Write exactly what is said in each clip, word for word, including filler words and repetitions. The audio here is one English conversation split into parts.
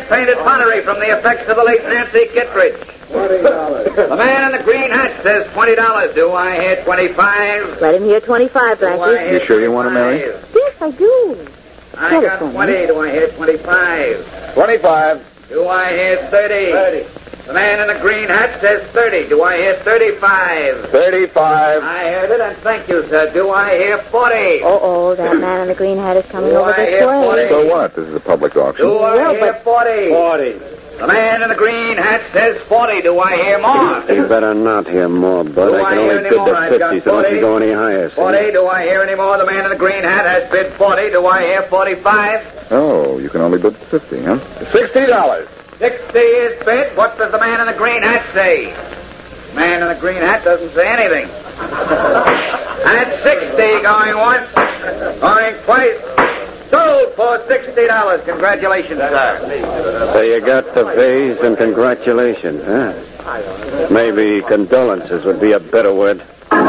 tainted pottery from the effects of the late Nancy Kittredge. twenty dollars. The man in the green hat says twenty dollars. Do I hear twenty-five? Let him hear twenty-five, Blackie. You sure you want to marry? Yes, I do. I got twenty. Do I hear twenty-five? Twenty-five. Do I hear thirty? thirty. The man in the green hat says thirty. Do I hear thirty-five? Thirty-five. I heard it, and thank you, sir. Do I hear forty? Uh-oh, that man in the green hat is coming Do over I this hear way. forty? So what? This is a public auction. Do I Well, hear but- forty? Forty. The man in the green hat says forty. Do I hear more? You better not hear more, Bud. Do I I can hear only any bid more? the I've got fifty, so don't forty. you go any higher, see? Forty. Do I hear any more? The man in the green hat has bid forty. Do I hear forty-five? Oh, you can only bid fifty, huh? Sixty dollars. Sixty is bid. What does the man in the green hat say? The man in the green hat doesn't say anything. That's sixty going once, going twice. Sold for sixty dollars. Congratulations, sir. So you got the vase and congratulations, huh? Maybe condolences would be a better word.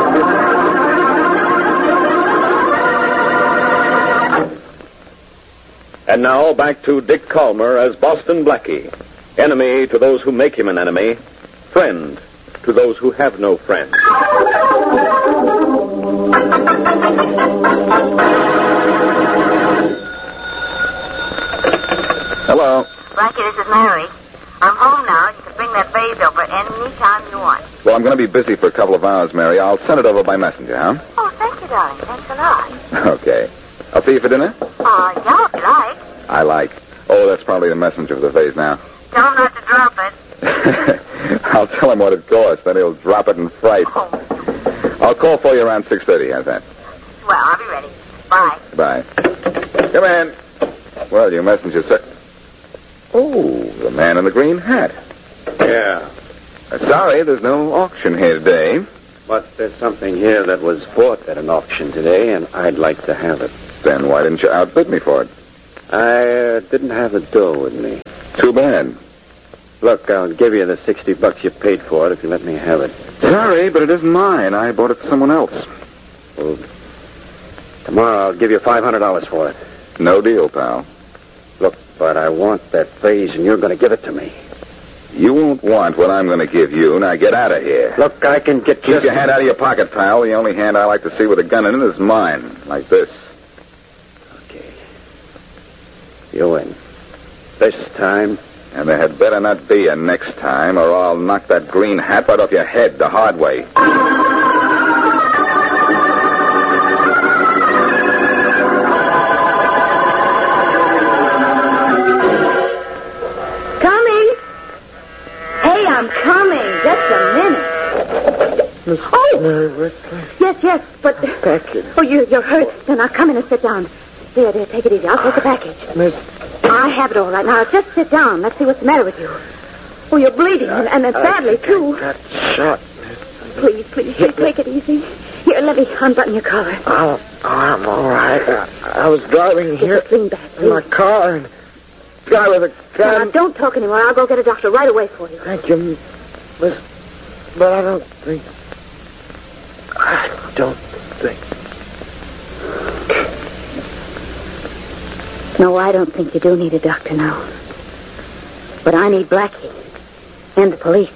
And now back to Dick Calmer as Boston Blackie. Enemy to those who make him an enemy. Friend to those who have no friend. Hello. Blackie, this is Mary. I'm home now. You can bring that vase over any time you want. Well, I'm going to be busy for a couple of hours, Mary. I'll send it over by messenger, huh? Oh, thank you, darling. Thanks a lot. Okay. I'll see you for dinner? Uh, yeah, if you like. I like. Oh, that's probably the messenger for the vase now. Tell him not to drop it. I'll tell him what it costs, then he'll drop it in fright. Oh, I'll call for you around six thirty, how's that? well, I'll be ready. Bye. Bye. Come in. Well, your messenger, sir. Oh, the man in the green hat. Yeah, Uh, sorry, there's no auction here today. but there's something here that was bought at an auction today, and I'd like to have it. Then why didn't you outbid me for it? I uh, didn't have the dough with me. Too bad. Look, I'll give you the sixty bucks you paid for it if you let me have it. Sorry, but it isn't mine. I bought it for someone else. Well, tomorrow I'll give you five hundred dollars for it. No deal, pal. Look, but I want that vase, and you're going to give it to me. You won't want what I'm going to give you. Now get out of here. Look, I can get Keep just... your hand out of your pocket, pal. The only hand I like to see with a gun in it is mine. Like this. Okay. You win. This time... And there had better not be a next time, or I'll knock that green hat right off your head the hard way. Coming. Hey, I'm coming. Just a minute. Oh! Yes, yes, but... Package. Oh, you, you're hurt. Then I'll come in and sit down. There, there, take it easy. I'll take the package. Miss... I have it all right. Now, just sit down. Let's see what's the matter with you. Oh, you're bleeding, and, and it's badly, too. Got shot. Please, please, please, take it easy. Here, let me unbutton your collar. Oh, oh I'm all right. I, I was driving Get here the sling back, in my please. car, and guy with a Now, gun... now, don't talk anymore. I'll go get a doctor right away for you. Thank you, Miss... But I don't think... I don't think... No, I don't think you do need a doctor now. But I need Blackie and the police.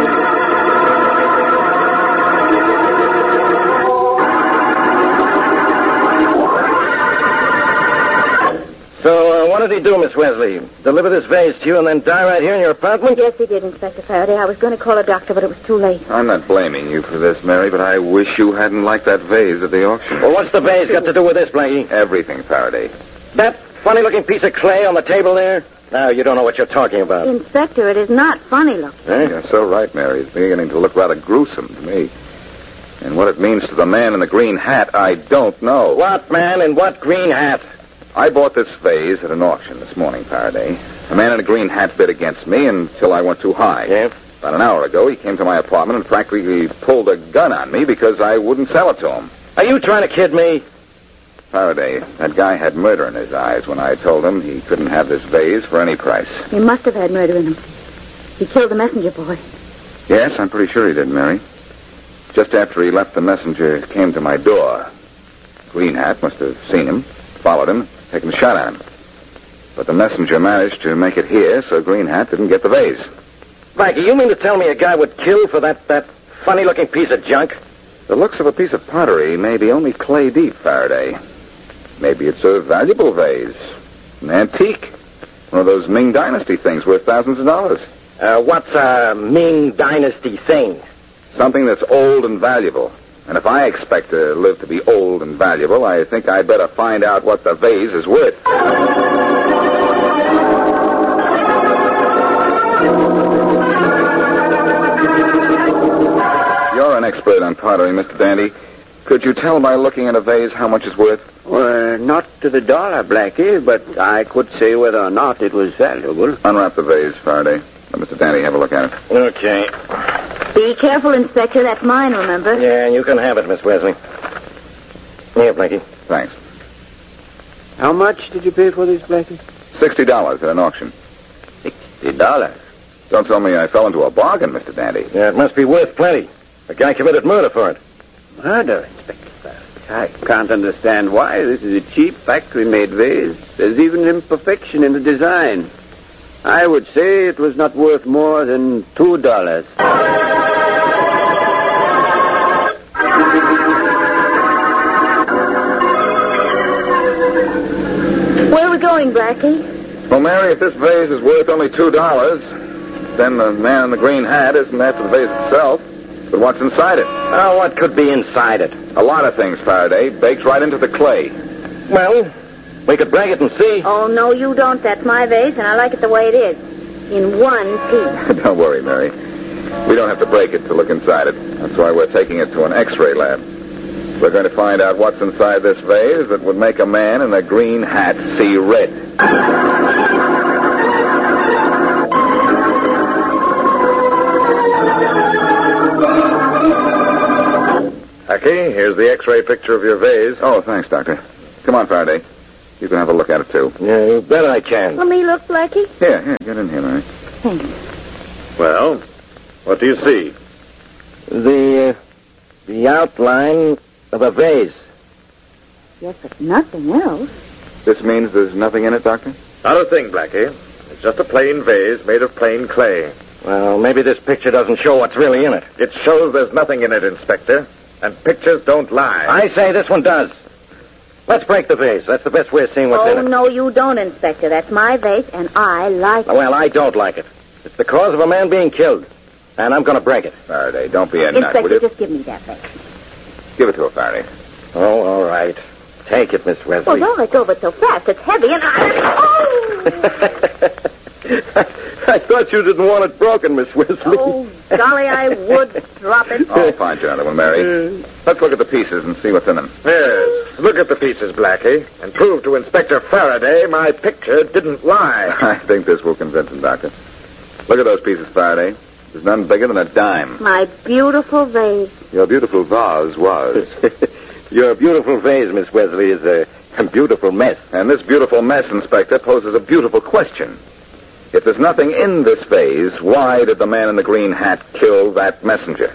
So, uh, what did he do, Miss Wesley? Deliver this vase to you and then die right here in your apartment? Yes, he did, Inspector Faraday. I was going to call a doctor, but it was too late. I'm not blaming you for this, Mary, but I wish you hadn't liked that vase at the auction. Well, what's the vase got to do with this, Blackie? Everything, Faraday. That funny-looking piece of clay on the table there? Now, you don't know what you're talking about. Inspector, it is not funny looking. Eh? You're so right, Mary. It's beginning to look rather gruesome to me. And what it means to the man in the green hat, I don't know. What man in what green hat? I bought this vase at an auction this morning, Faraday. A man in a green hat bid against me until I went too high. Yeah? About an hour ago, he came to my apartment and practically pulled a gun on me because I wouldn't sell it to him. Are you trying to kid me? Faraday, that guy had murder in his eyes when I told him he couldn't have this vase for any price. He must have had murder in him. He killed the messenger boy. Yes, I'm pretty sure he did, Mary. Just after he left, the messenger came to my door. Green Hat must have seen him, followed him, taken a shot at him. But the messenger managed to make it here, so Green Hat didn't get the vase. Blackie, you mean to tell me a guy would kill for that, that funny-looking piece of junk? The looks of a piece of pottery may be only clay deep, Faraday. Maybe it's a valuable vase. An antique. One of those Ming Dynasty things worth thousands of dollars. Uh, what's a Ming Dynasty thing? Something that's old and valuable. And if I expect to live to be old and valuable, I think I'd better find out what the vase is worth. You're an expert on pottery, Mister Dandy. Could you tell by looking at a vase how much it's worth? Well, not to the dollar, Blackie, but I could say whether or not it was valuable. Unwrap the vase, Faraday. Let Mister Dandy have a look at it. Okay. Be careful, Inspector. That's mine, remember? Yeah, you can have it, Miss Wesley. Here, Blackie. Thanks. How much did you pay for this, Blackie? Sixty dollars at an auction. Sixty dollars. Don't tell me I fell into a bargain, Mister Dandy. Yeah, it must be worth plenty. The guy committed murder for it. Murder, Inspector Faraday. I can't understand why. This is a cheap factory-made vase. There's even imperfection in the design. I would say it was not worth more than two dollars. Where are we going, Blackie? Well, Mary, if this vase is worth only two dollars, then the man in the green hat isn't after the vase itself, but what's inside it. Oh, what could be inside it? A lot of things, Faraday. Baked right into the clay. Well, we could break it and see. Oh, no, you don't. That's my vase, and I like it the way it is. In one piece. Don't worry, Mary. We don't have to break it to look inside it. That's why we're taking it to an X-ray lab. We're going to find out what's inside this vase that would make a man in a green hat see red. Blackie, here's the X-ray picture of your vase. Oh, thanks, Doctor. Come on, Faraday. You can have a look at it, too. Yeah, you bet I can. Let me look, Blackie. Here, here, get in here, Mary. Thanks. Well, what do you see? The, uh, the outline of a vase. Yes, but nothing else. This means there's nothing in it, Doctor? Not a thing, Blackie. It's just a plain vase made of plain clay. Well, maybe this picture doesn't show what's really in it. It shows there's nothing in it, Inspector. And pictures don't lie. I say this one does. Let's break the vase. That's the best way of seeing what's Oh, in it. no, you don't, Inspector. That's my vase, and I like it. Well, I don't like it. It's the cause of a man being killed. And I'm going to break it. Faraday, don't be a nut, will Inspector, you? just give me that vase. Give it to her, Faraday. Oh, all right. Take it, Miss Well, Wesley. don't let go of it so fast. It's heavy, and I... Oh! I thought you didn't want it broken, Miss Wesley. Oh, golly, I would drop it. I'll find you another one, Mary. Let's look at the pieces and see what's in them. Yes. Look at the pieces, Blackie, and prove to Inspector Faraday my picture didn't lie. I think this will convince him, Doctor. Look at those pieces, Faraday. There's none bigger than a dime. My beautiful vase. Your beautiful vase was. Your beautiful vase, Miss Wesley, is a, a beautiful mess. And this beautiful mess, Inspector, poses a beautiful question. If there's nothing in this vase, why did the man in the green hat kill that messenger?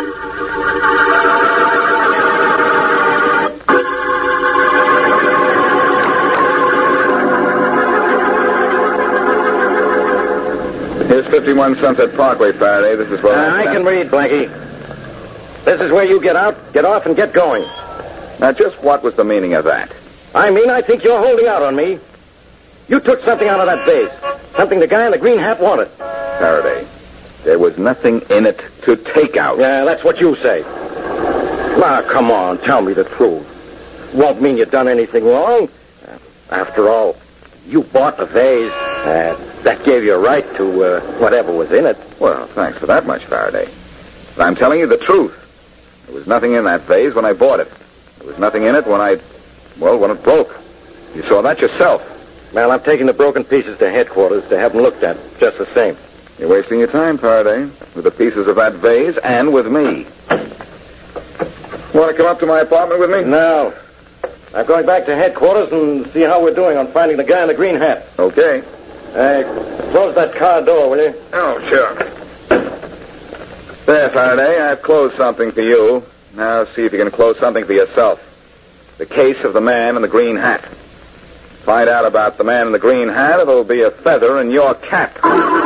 Here's fifty-one Sunset Parkway, Faraday. This is where Uh, I can read, Blackie. This is where you get out, get off, and get going. Now, just what was the meaning of that? I mean, I think you're holding out on me. You took something out of that vase. Something the guy in the green hat wanted. Faraday, there was nothing in it to take out. Yeah, that's what you say. Now, come on, tell me the truth. Won't mean you've done anything wrong. After all, you bought the vase. Uh, that gave you a right to uh, whatever was in it. Well, thanks for that much, Faraday. But I'm telling you the truth. There was nothing in that vase when I bought it. There was nothing in it when I, well, when it broke. You saw that yourself. Well, I'm taking the broken pieces to headquarters to have them looked at, just the same. You're wasting your time, Faraday, with the pieces of that vase and with me. Want to come up to my apartment with me? No. I'm going back to headquarters and see how we're doing on finding the guy in the green hat. Okay. Uh, close that car door, will you? Oh, sure. There, Faraday, I've closed something for you. Now see if you can close something for yourself. The case of the man in the green hat. Find out about the man in the green hat, it'll be a feather in your cap.